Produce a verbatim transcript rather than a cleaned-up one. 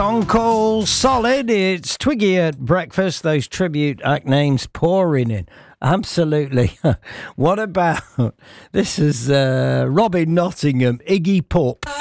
On call solid. It's Twiggy at breakfast. Those tribute act names pouring in. Absolutely. What about this? Is uh, Robin Nottingham, Iggy Pop.